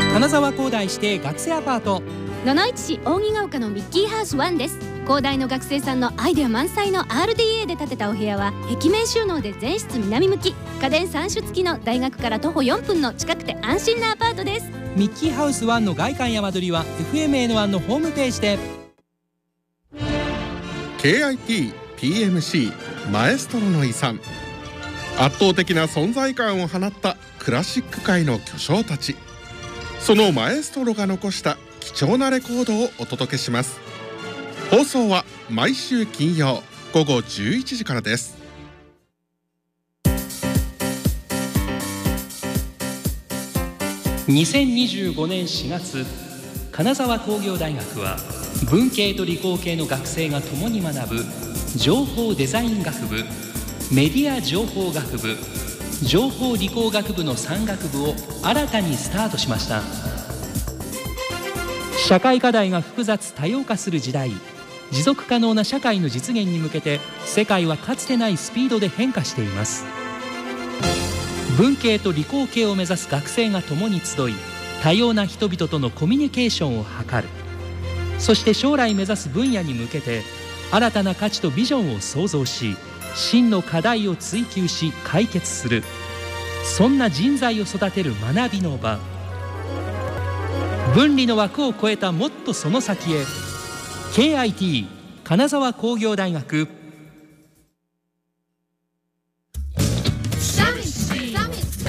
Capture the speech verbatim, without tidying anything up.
金沢工大指定学生アパート。 野々市市扇ヶ丘のミッキーハウスワンです。工大の学生さんのアイデア満載の アールディーエー で建てたお部屋は壁面収納で全室南向き、家電さん種付きの大学から徒歩よんぷんの近くて安心なアパートです。 ミッキーハウスワンの外観や間取りは エフエムエヌワン のホームページで。 ケーアイティー、ピーエムシー、マエストロの遺産。圧倒的な存在感を放ったクラシック界の巨匠たち、そのマエストロが残した貴重なレコードをお届けします。放送は毎週金曜午後じゅういちじからです。 にせんにじゅうごねんしがつ、金沢工業大学は文系と理工系の学生が共に学ぶ情報デザイン学部、メディア情報学部、情報理工学部のさん学部を新たにスタートしました。社会課題が複雑多様化する時代、持続可能な社会の実現に向けて世界はかつてないスピードで変化しています。文系と理工系を目指す学生が共に集い、多様な人々とのコミュニケーションを図る。そして将来目指す分野に向けて新たな価値とビジョンを創造し、真の課題を追求し解決する、そんな人材を育てる学びの場。分離の枠を超えたもっとその先へ。 ケーアイティー 金沢工業大学